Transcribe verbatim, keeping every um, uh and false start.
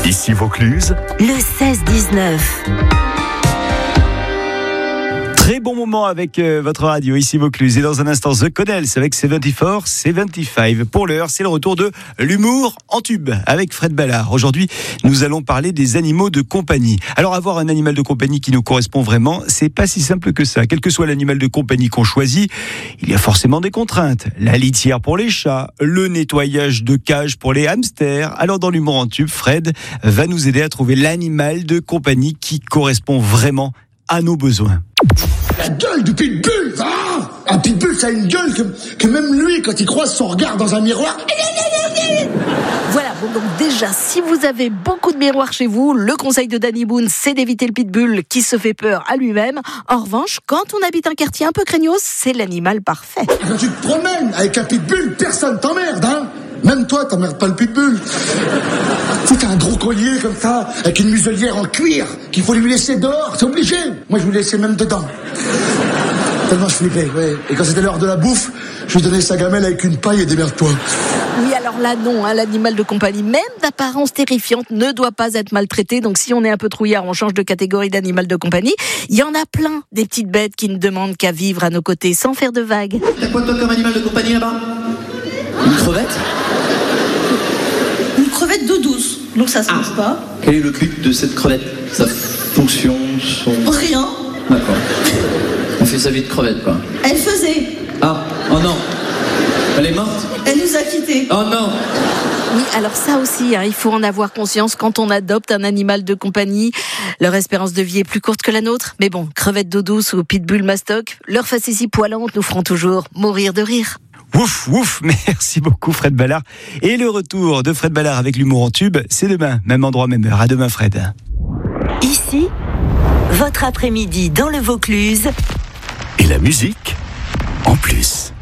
Ici Vaucluse, le seize dix-neuf. Très bon moment avec euh, votre radio, ici Vaucluse. Et dans un instant, The Connells avec soixante-quatre soixante-quinze. Pour l'heure, c'est le retour de l'humour en tube avec Fred Ballard. Aujourd'hui, nous allons parler des animaux de compagnie. Alors, avoir un animal de compagnie qui nous correspond vraiment, c'est pas si simple que ça. Quel que soit l'animal de compagnie qu'on choisit, il y a forcément des contraintes. La litière pour les chats, le nettoyage de cage pour les hamsters. Alors, dans l'humour en tube, Fred va nous aider à trouver l'animal de compagnie qui correspond vraiment à nos besoins. La gueule du pitbull, ah un pitbull, ça a une gueule que, que même lui, quand il croise son regard dans un miroir... Voilà, bon, donc déjà, si vous avez beaucoup de miroirs chez vous, le conseil de Danny Boone, c'est d'éviter le pitbull qui se fait peur à lui-même. En revanche, quand on habite un quartier un peu craignos, c'est l'animal parfait. Quand tu te promènes avec un pitbull, personne t'emmerde, hein. Même toi, t'emmerdes pas le pitbull. Tu t'as un gros collier comme ça, avec une muselière en cuir, qu'il faut lui laisser dehors, c'est obligé. Moi, je vous laissais même dedans. Tellement je flippais, ouais. Et quand c'était l'heure de la bouffe, je lui donnais sa gamelle avec une paille et démerde-toi. Oui, alors là, non, hein, l'animal de compagnie, même d'apparence terrifiante, ne doit pas être maltraité. Donc si on est un peu trouillard, on change de catégorie d'animal de compagnie. Il y en a plein, des petites bêtes qui ne demandent qu'à vivre à nos côtés, sans faire de vagues. T'as quoi toi comme animal de compagnie là-bas ? Une crevette ? Une crevette d'eau douce, donc ça se mange Ah. pas. Quel est le but de cette crevette ? Sa fonction, son... Rien. D'accord. On fait sa vie de crevette, quoi. Elle faisait. Ah, oh non. Elle est morte ? Elle nous a quittés. Oh non. Oui, alors ça aussi, hein, il faut en avoir conscience quand on adopte un animal de compagnie. Leur espérance de vie est plus courte que la nôtre. Mais bon, crevette d'eau douce ou pitbull mastoc, leurs facéties poilantes nous feront toujours mourir de rire. Ouf, ouf, merci beaucoup Fred Ballard. Et le retour de Fred Ballard avec l'humour en tube, c'est demain, même endroit, même heure. À demain Fred. Ici, votre après-midi dans le Vaucluse. et la musique en plus.